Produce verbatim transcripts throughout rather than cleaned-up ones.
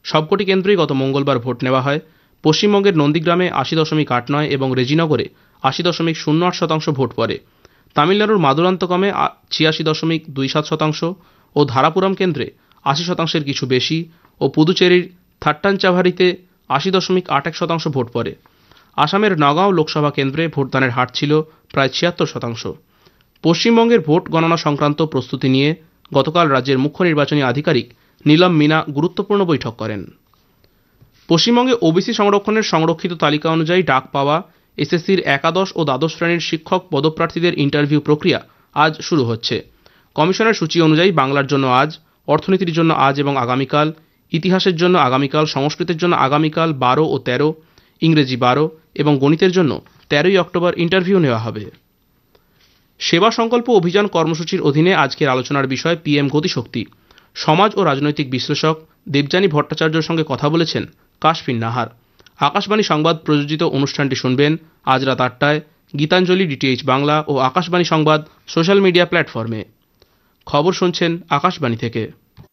সবকটি কেন্দ্রেই গত মঙ্গলবার ভোট নেওয়া হয়। পশ্চিমবঙ্গের নন্দীগ্রামে আশি দশমিক আট নয় এবং রেজিনগরে আশি দশমিক শূন্য আট শতাংশ ভোট পড়ে। তামিলনাড়ুর মাদুরান্তকমে ছিয়াশি দশমিক দুই সাত শতাংশ ও ধারাপুরম কেন্দ্রে আশি শতাংশের কিছু বেশি ও পুদুচেরির থাট্টাঞ্চাভারিতে আশি দশমিক আট এক শতাংশ ভোট পড়ে। আসামের নগাঁও লোকসভা কেন্দ্রে ভোটদানের হার ছিল প্রায় ছিয়াত্তর শতাংশ। পশ্চিমবঙ্গের ভোট গণনা সংক্রান্ত প্রস্তুতি নিয়ে গতকাল রাজ্যের মুখ্য নির্বাচনী আধিকারিক নীলম মিনা গুরুত্বপূর্ণ বৈঠক করেন। পশ্চিমবঙ্গে ওবিসি সংরক্ষণের সংরক্ষিত তালিকা অনুযায়ী ডাক পাওয়া এসএসসির একাদশ ও দ্বাদশ শ্রেণীর শিক্ষক পদপ্রার্থীদের ইন্টারভিউ প্রক্রিয়া আজ শুরু হচ্ছে। কমিশনের সূচি অনুযায়ী বাংলার জন্য আজ, অর্থনীতির জন্য আজ এবং আগামীকাল, ইতিহাসের জন্য আগামীকাল, সংস্কৃতের জন্য আগামীকাল বারো ও তেরো, ইংরেজি বারো এবং গণিতের জন্য তেরোই অক্টোবর ইন্টারভিউ নেওয়া হবে। সেবা সংকল্প অভিযান কর্মসূচির অধীনে আজকের আলোচনার বিষয় পিএম গতিশক্তি। সমাজ ও রাজনৈতিক বিশ্লেষক দেবযানী ভট্টাচার্যের সঙ্গে কথা বলেছেন কাশফিন নাহার। আকাশবাণী সংবাদ প্রযোজিত অনুষ্ঠানটি শুনবেন আজ রাত আটটায় গীতাঞ্জলি ডিটিএইচ বাংলা ও আকাশবাণী সংবাদ সোশ্যাল মিডিয়া প্ল্যাটফর্মে। খবর শুনছেন আকাশবাণী থেকে।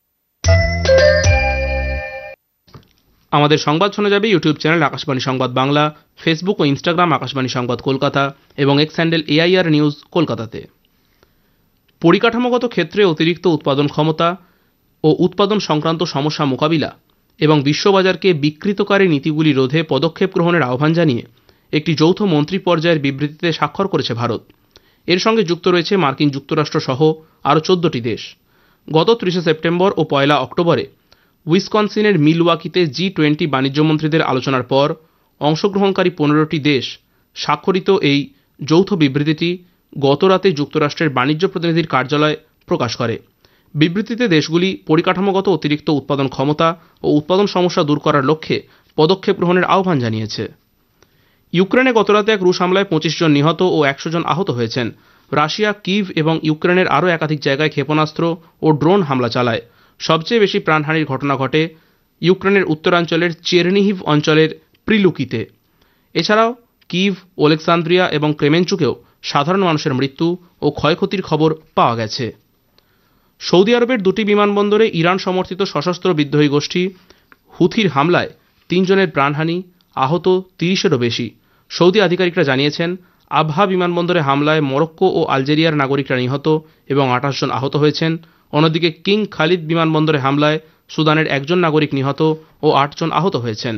আমাদের সংবাদ শোনা যাবে ইউটিউব চ্যানেল আকাশবাণী সংবাদ বাংলা, ফেসবুক ও ইনস্টাগ্রাম আকাশবাণী সংবাদ কলকাতা এবং এক্স হ্যান্ডেল এআইআর নিউজ কলকাতাতে। পরিকাঠামোগত ক্ষেত্রে অতিরিক্ত উৎপাদন ক্ষমতা ও উৎপাদন সংক্রান্ত সমস্যা মোকাবিলা এবং বিশ্ববাজারকে বিকৃতকারী নীতিগুলি রোধে পদক্ষেপ গ্রহণের আহ্বান জানিয়ে একটি যৌথ মন্ত্রী পর্যায়ের বিবৃতিতে স্বাক্ষর করেছে ভারত। এর সঙ্গে যুক্ত রয়েছে মার্কিন যুক্তরাষ্ট্র সহ আরও চোদ্দটি দেশ। গত ত্রিশে সেপ্টেম্বর ও পয়লা অক্টোবরে উইসকনসিনের মিলওয়াকিতে জি টোয়েন্টি বাণিজ্য মন্ত্রীদের আলোচনার পর অংশগ্রহণকারী পনেরোটি দেশ স্বাক্ষরিত এই যৌথ বিবৃতিটি গতরাতে যুক্তরাষ্ট্রের বাণিজ্য প্রতিনিধির কার্যালয় প্রকাশ করে। বিবৃতিতে দেশগুলি পরিকাঠামোগত অতিরিক্ত উৎপাদন ক্ষমতা ও উৎপাদন সমস্যা দূর করার লক্ষ্যে পদক্ষেপ গ্রহণের আহ্বান জানিয়েছে। ইউক্রেনে গতরাতে এক রুশ হামলায় পঁচিশ জন নিহত ও একশো জন আহত হয়েছেন। রাশিয়া কিভ এবং ইউক্রেনের আরও একাধিক জায়গায় ক্ষেপণাস্ত্র ও ড্রোন হামলা চালায়। সবচেয়ে বেশি প্রাণহানির ঘটনা ঘটে ইউক্রেনের উত্তরাঞ্চলের চেরনিহিভ অঞ্চলের প্রিলুকিতে। এছাড়াও কিভ, ওলেক্সান্দ্রিয়া এবং ক্রেমেনচুকেও সাধারণ মানুষের মৃত্যু ও ক্ষয়ক্ষতির খবর পাওয়া গেছে। সৌদি আরবের দুটি বিমানবন্দরে ইরান সমর্থিত সশস্ত্র বিদ্রোহী গোষ্ঠী হুথির হামলায় তিনজনের প্রাণহানি, আহত তিরিশেরও বেশি। সৌদি আধিকারিকরা জানিয়েছেন আবহা বিমানবন্দরে হামলায় মরক্কো ও আলজেরিয়ার নাগরিকরা নিহত এবং আঠাশ জন আহত হয়েছেন। অন্যদিকে কিং খালিদ বিমানবন্দরে হামলায় সুদানের একজন নাগরিক নিহত ও আটজন আহত হয়েছেন।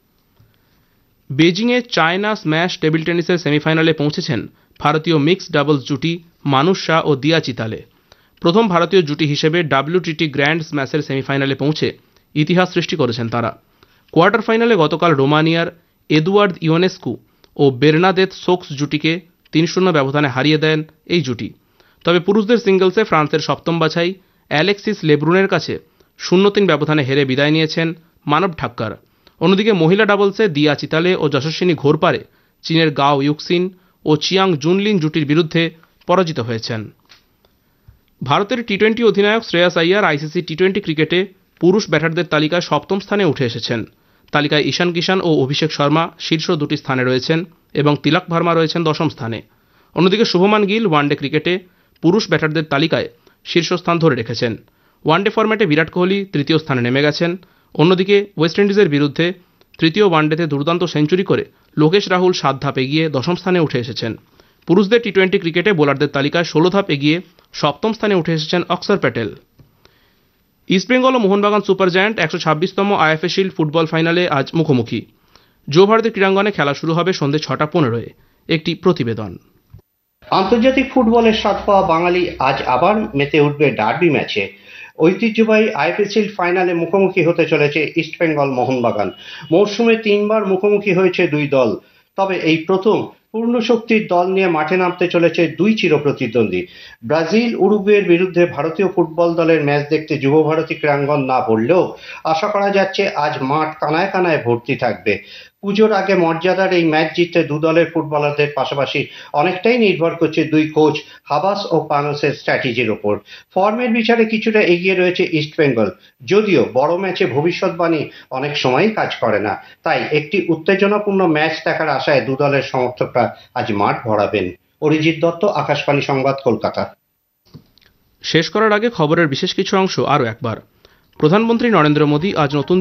বেজিংয়ে চায়না স্ম্যাশ টেবিল টেনিসের সেমিফাইনালে পৌঁছেছেন ভারতীয় মিক্সড ডাবলস জুটি মানুষ শাহ ও দিয়া চিতালে। প্রথম ভারতীয় জুটি হিসেবে ডাব্লিউটিটি গ্র্যান্ড স্ম্যাশের সেমিফাইনালে পৌঁছে ইতিহাস সৃষ্টি করেছেন তারা। কোয়ার্টার ফাইনালে গতকাল রোমানিয়ার এদুয়ার্দ ইওনেস্কু ও বের্নাদেত সোকস জুটিকে তিন শূন্য ব্যবধানে হারিয়ে দেন এই জুটি। তবে পুরুষদের সিঙ্গলসে ফ্রান্সের সপ্তম বাছাই অ্যালেক্সিস লেব্রুনের কাছে শূন্য তিন ব্যবধানে হেরে বিদায় নিয়েছেন মানব ঠাক্কর। অন্যদিকে মহিলা ডাবলসে দিয়া চিতালে ও যশস্বিনী ঘোরপারে চীনের গাও ইউক্সিন ও চিয়াং জুনলিন জুটির বিরুদ্ধে পরাজিত হয়েছেন। ভারতের টি টোয়েন্টি অধিনায়ক Shreyas Iyer ICC T twenty ক্রিকেটে পুরুষ ব্যাটারদের তালিকায় সপ্তম স্থানে উঠে এসেছেন। তালিকায় ঈশান কিষান ও অভিষেক শর্মা শীর্ষ দুটি স্থানে রয়েছেন এবং তিলক ভার্মা রয়েছেন দশম স্থানে। অন্যদিকে শুভমান গিল ওয়ানডে ক্রিকেটে পুরুষ ব্যাটারদের তালিকায় শীর্ষস্থান ধরে রেখেছেন। ওয়ানডে ফরম্যাটে বিরাট কোহলি তৃতীয় স্থানে নেমে গেছেন। অন্যদিকে ওয়েস্ট ইন্ডিজের বিরুদ্ধে তৃতীয় ওয়ানডেতে দুর্দান্ত সেঞ্চুরি করে লোকেশ রাহুল সাত ধাপ এগিয়ে দশম স্থানে উঠে এসেছেন। পুরুষদের টি টোয়েন্টি ক্রিকেটে বোলারদের তালিকায় ষোলো ধাপ এগিয়ে সপ্তম স্থানে উঠে এসেছেন অক্সর প্যাটেল। ইস্টবেঙ্গল ও মোহনবাগান সুপার জায়ান্ট একশো ছাব্বিশতম আইএফএ শিল্ড ফুটবল ফাইনালে আজ মুখোমুখি। যুব ভারতী ক্রীড়াঙ্গনে খেলা শুরু হবে সন্ধ্যে ছটা পনেরোয়। একটি প্রতিবেদন। আন্তর্জাতিক ফুটবলের স্বাদ পাওয়া বাঙালি আজ আবার মেতে উঠবে ডার্বি ম্যাচে। ঐতিহ্যবাহী আইএফএ শিল্ড ফাইনালে মুখোমুখি হতে চলেছে ইস্টবেঙ্গল মোহনবাগান। মরশুমে তিনবার মুখোমুখি হয়েছে দুই দল, তবে এই প্রথম পূর্ণ শক্তির দল নিয়ে মাঠে নামতে চলেছে দুই চিরপ্রতিদ্বন্দ্বী। ব্রাজিল উরুগুয়ের বিরুদ্ধে ভারতীয় ফুটবল দলের ম্যাচ দেখতে যুব ভারতী ক্রীড়াঙ্গন না ভরলেও আশা করা যাচ্ছে আজ মাঠ কানায় কানায় ভর্তি থাকবে। পুজোর আগে মর্যাদার এই ম্যাচ জিততে দু দলের ফুটবলারদের পাশাপাশি অনেকটাই নির্ভর করছে দুই কোচ হাবাস ও পানোসের স্ট্র্যাটেজির ওপর। ফর্মের বিচারে কিছুটা এগিয়ে রয়েছে ইস্টবেঙ্গল, যদিও বড় ম্যাচে ভবিষ্যৎবাণী অনেক সময়ই কাজ করে না। তাই একটি উত্তেজনাপূর্ণ ম্যাচ দেখার আশায় দু দলের সমর্থকরা আজ মাঠ ভরাবেন। অরিজিৎ দত্ত, আকাশবাণী সংবাদ, কলকাতা। শেষ করার আগে খবরের বিশেষ কিছু অংশ আরও একবার। প্রধানমন্ত্রী নরেন্দ্র মোদী আজ নতুন